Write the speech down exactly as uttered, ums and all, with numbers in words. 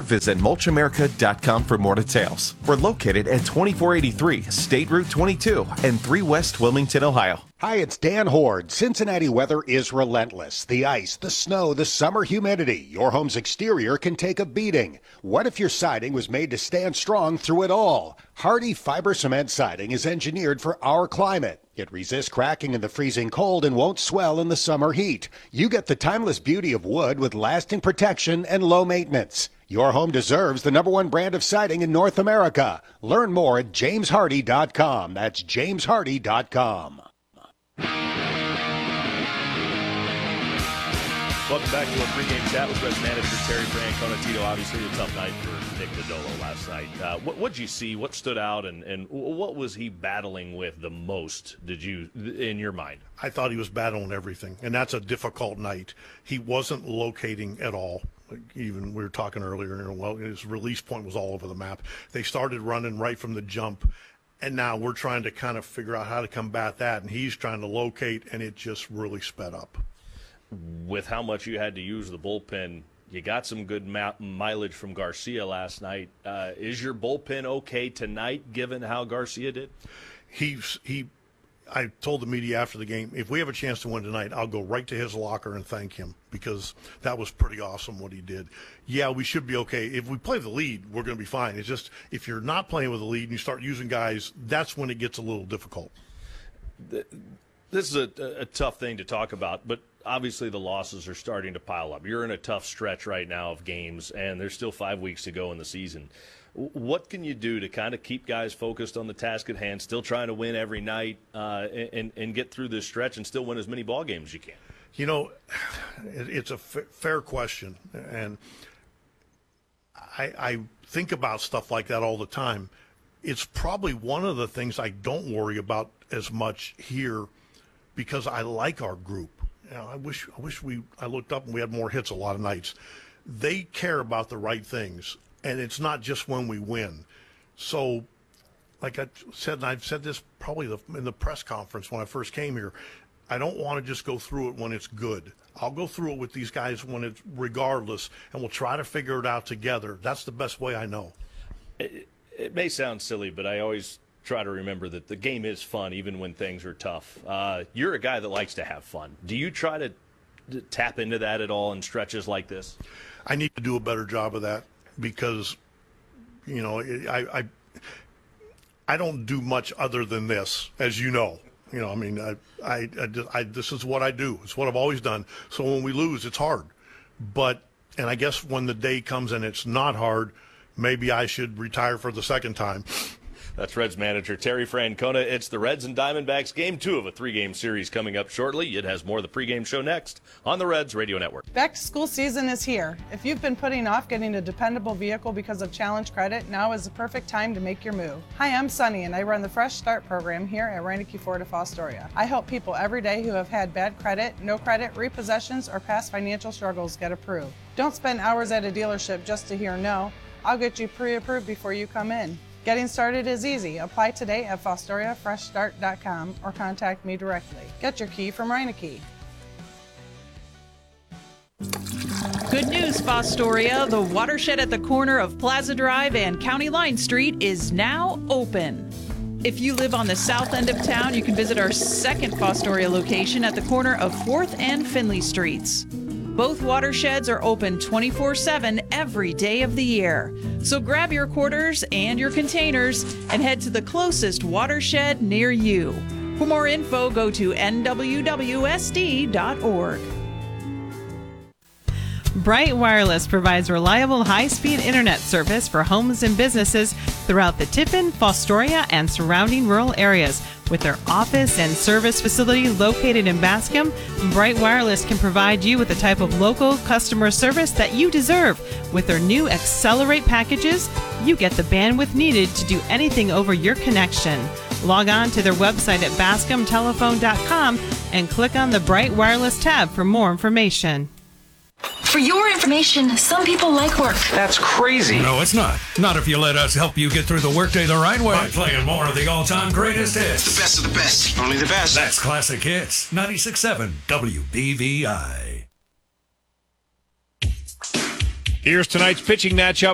visit mulch america dot com for more details. We're located at twenty-four eighty-three State Route twenty-two and three West Wilmington, Ohio. Hi, it's Dan Horde. Cincinnati weather is relentless. The ice, the snow, the summer humidity. Your home's exterior can take a beating. What if your siding was made to stand strong through it all? Hardy Fiber Cement Siding is engineered for our climate. It resists cracking in the freezing cold and won't swell in the summer heat. You get the timeless beauty of wood with lasting protection and low maintenance. Your home deserves the number one brand of siding in North America. Learn more at james hardy dot com. That's james hardy dot com. Welcome back to a pregame chat with Reds manager Terry Francona. Obviously a tough night for Nick Lodolo last night. Uh, what did you see? What stood out? And, and what was he battling with the most, did you, in your mind? I thought he was battling everything, and that's a difficult night. He wasn't locating at all. Even we were talking earlier, well, his release point was all over the map. They started running right from the jump, and now we're trying to kind of figure out how to combat that, and he's trying to locate, and it just really sped up. With how much you had to use the bullpen, you got some good ma- mileage from Garcia last night. Uh, is your bullpen okay tonight, given how Garcia did? He's he. I told the media after the game, if we have a chance to win tonight, I'll go right to his locker and thank him, because that was pretty awesome what he did. Yeah, we should be okay. If we play the lead, we're going to be fine. It's just if you're not playing with the lead and you start using guys, that's when it gets a little difficult. This is a, a tough thing to talk about, but obviously the losses are starting to pile up. You're in a tough stretch right now of games, and there's still five weeks to go in the season. What can you do to kind of keep guys focused on the task at hand, still trying to win every night, uh, and, and get through this stretch and still win as many ball games as you can? You know, it's a f- fair question, and I, I think about stuff like that all the time. It's probably one of the things I don't worry about as much here, because I like our group. You know, I wish I wish we I looked up and we had more hits a lot of nights. They care about the right things, and it's not just when we win. So, like I said, and I've said this probably the, in the press conference when I first came here, I don't want to just go through it when it's good. I'll go through it with these guys when it's regardless, and we'll try to figure it out together. That's the best way I know. It, it may sound silly, but I always try to remember that the game is fun even when things are tough. Uh, you're a guy that likes to have fun. Do you try to, to tap into that at all in stretches like this? I need to do a better job of that, because, you know, I I, I don't do much other than this, as you know. You know, I mean, I, I, I, I this is what I do. It's what I've always done. So when we lose, it's hard. But, and I guess when the day comes and it's not hard, maybe I should retire for the second time. That's Reds manager Terry Francona. It's the Reds and Diamondbacks game two of a three-game series coming up shortly. It has more of the pregame show next on the Reds Radio Network. Back to school season is here. If you've been putting off getting a dependable vehicle because of challenge credit, now is the perfect time to make your move. Hi, I'm Sunny, and I run the Fresh Start program here at Reineke Ford of Fostoria. I help people every day who have had bad credit, no credit, repossessions, or past financial struggles get approved. Don't spend hours at a dealership just to hear no. I'll get you pre-approved before you come in. Getting started is easy. Apply today at fostoria fresh start dot com or contact me directly. Get your key from Reineke. Good news, Fostoria. The watershed at the corner of Plaza Drive and County Line Street is now open. If you live on the south end of town, you can visit our second Fostoria location at the corner of fourth and Finley Streets. Both watersheds are open twenty-four seven every day of the year. So grab your quarters and your containers and head to the closest watershed near you. For more info, go to N W W S D dot org. Bright Wireless provides reliable high-speed internet service for homes and businesses throughout the Tiffin, Fostoria, and surrounding rural areas. With their office and service facility located in Bascom, Bright Wireless can provide you with the type of local customer service that you deserve. With their new Accelerate packages, you get the bandwidth needed to do anything over your connection. Log on to their website at bascom telephone dot com and click on the Bright Wireless tab for more information. For your information, some people like work. That's crazy. No, it's not. Not if you let us help you get through the workday the right way. By playing more of the all-time greatest hits. The best of the best. Only the best. That's Classic Hits. ninety-six point seven W B V I. Here's tonight's pitching matchup.